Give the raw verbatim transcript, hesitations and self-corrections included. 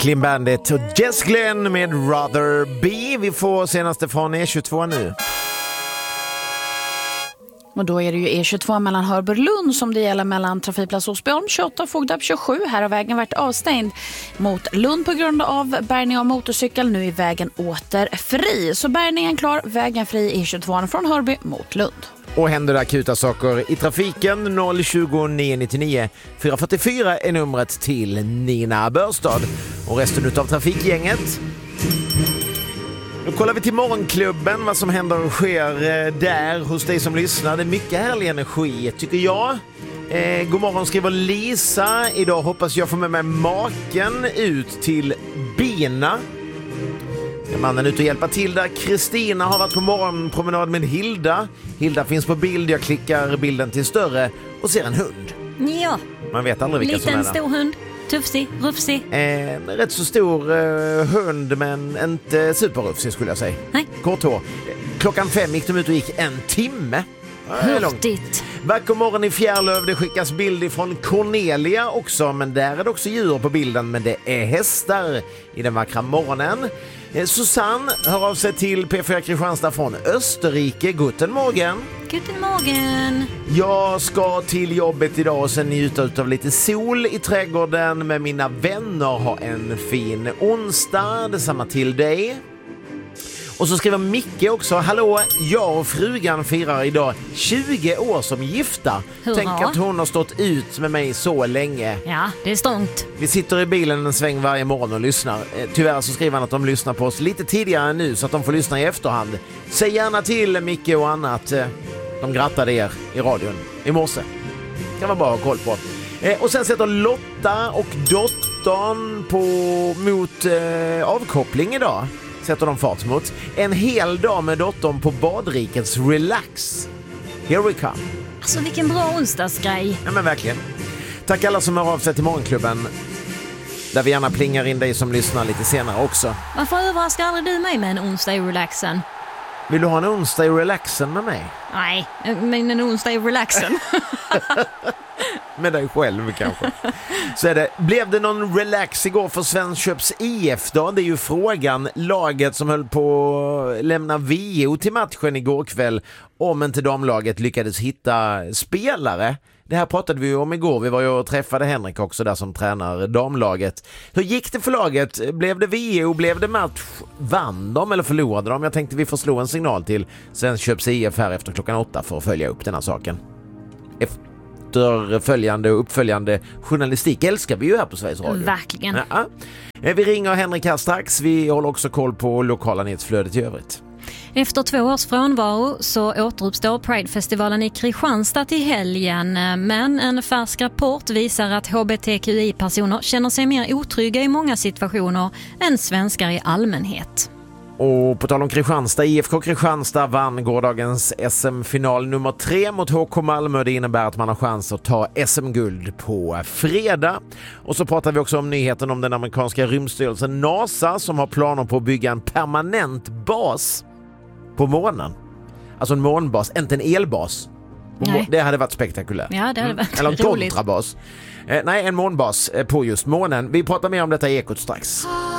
Clean Bandit och Jess Glenn med Rather Be. Vi får senaste från E tjugotvå nu. Och då är det ju E tjugotvå mellan Hörby och Lund som det gäller mellan trafikplats Osbyholm tjugoåtta och Fogdarp tjugosju. Här har vägen varit avstängd mot Lund på grund av bärgning av motorcykel. Nu är vägen åter fri. Så bärgningen klar, vägen fri E tjugotvå från Hörby mot Lund. Och händer det akuta saker i trafiken, noll tjugo nio nittionio fyra fyrtiofyra är numret till Nina Börstad. Och resten utav trafikgänget. Nu kollar vi till Morgonklubben, vad som händer och sker där hos dig som lyssnar. Det är mycket härlig energi, tycker jag. Eh, god morgon skriver Lisa. Idag hoppas jag får med mig maken ut till Bina. Ska mannen ut och hjälpa till där. Kristina har varit på morgonpromenad med Hilda. Hilda finns på bild, jag klickar bilden till större och ser en hund. Ja. Man vet aldrig vilka liten, som är stor hund. Tufsig, rufsig. En rätt så stor eh, hund, men inte superrufsig skulle jag säga. Nej. Kort hår. Klockan fem gick de ut och gick en timme. Hurtigt. Vacker morgon i Fjärlöv. Det skickas bild ifrån Cornelia också, men där är det också djur på bilden, men det är hästar i den vackra morgonen. Susanne hör av sig till P fyra Kristianstad från Österrike. Guten morgen. Guten morgen. Jag ska till jobbet idag och sen njuta av lite sol i trädgården med mina vänner. Ha en fin onsdag. Detsamma till dig. Och så skriver Micke också: hallå, jag och frugan firar idag tjugo år som gifta. Hurra. Tänk att hon har stått ut med mig så länge. Ja, det är strångt. Vi sitter i bilen en sväng varje morgon och lyssnar. Tyvärr så skriver han att de lyssnar på oss lite tidigare än nu så att de får lyssna i efterhand. Säg gärna till Micke och Anna att de grattade er i radion i morse. Kan man bara ha koll på. Och sen sätter Lotta och dottern på mot eh, avkoppling idag. Sätter de fart mot en hel dag med dottern på badrikets relax. Here we come. Alltså vilken bra onsdagsgrej. Ja men verkligen. Tack alla som hör av sig till Morgonklubben. Där vi gärna plingar in dig som lyssnar lite senare också. Varför överraskar aldrig du mig med en onsdag i relaxen? Vill du ha en onsdag i relaxen med mig? Nej, men en onsdag i relaxen. Med dig själv kanske. Så är det. Blev det någon relax igår för Svenköps I F då? Det är ju frågan. Laget som höll på att lämna V O till matchen igår kväll, om inte damlaget lyckades hitta spelare. Det här pratade vi ju om igår. Vi var ju och träffade Henrik också där som tränar damlaget. Hur gick det för laget? Blev det V O? Blev det match? Vann de eller förlorade de? Jag tänkte vi får slå en signal till Svenköps I F här efter klockan åtta för att följa upp den här saken. Efterföljande och uppföljande journalistik älskar vi ju här på Sveriges Radio. Verkligen. Ja. Vi ringer Henrik här strax. Vi håller också koll på lokala nyhetsflödet i övrigt. Efter två års frånvaro så återuppstår Pride-festivalen i Kristianstad till helgen. Men en färsk rapport visar att H B T Q I-personer känner sig mer otrygga i många situationer än svenskar i allmänhet. Och på tal om Kristianstad, I F K Kristianstad vann gårdagens S M-final nummer tre mot H K Malmö. Det innebär att man har chans att ta S M-guld på fredag. Och så pratar vi också om nyheten om den amerikanska rymdstyrelsen NASA som har planer på att bygga en permanent bas på månen. Alltså en månbas, inte en elbas. Nej. Det hade varit spektakulärt. Ja, det hade varit mm. Eller en roligt. kontrabas. Eh, nej, en månbas på just månen. Vi pratar mer om detta i Ekot strax.